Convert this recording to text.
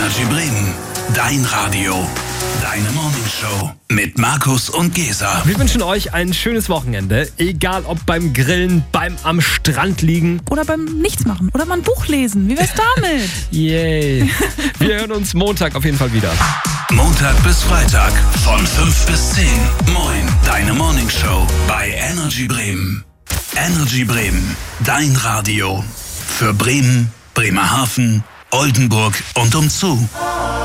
Energy Bremen, dein Radio, deine Morningshow mit Markus und Gesa. Wir wünschen euch ein schönes Wochenende, egal ob beim Grillen, beim am Strand liegen oder beim Nichtsmachen oder mal ein Buch lesen. Wie wär's damit? Yay! Wir hören uns Montag auf jeden Fall wieder. Montag bis Freitag von 5 bis 10. Moin, deine Morningshow bei Energy Bremen. Energy Bremen, dein Radio. Für Bremen, Bremerhaven, Oldenburg und umzu.